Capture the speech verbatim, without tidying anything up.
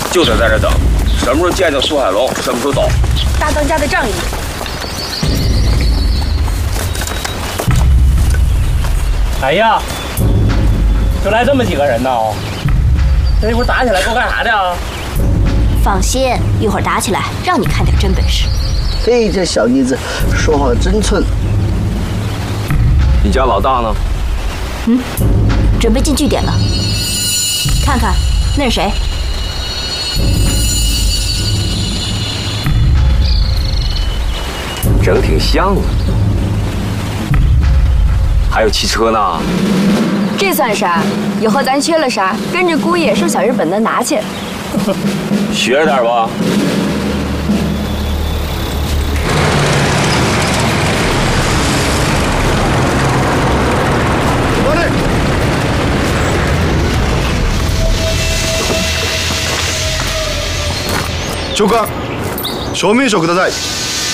就得在这等，什么时候见着苏海龙，什么时候走。 大当家的仗义。 哎呀，就来这么几个人呢？这一会儿打起来够干啥的啊？ 放心，一会儿打起来，让你看点真本事。 嘿，这小妮子说话真寸。 你家老大呢？ 嗯，准备进据点了。看看，那是谁？ 整挺像啊。还有汽车呢。 这算啥？以后咱缺了啥，跟着姑爷收小日本的拿去。 学着点吧。 長官、証明書ください。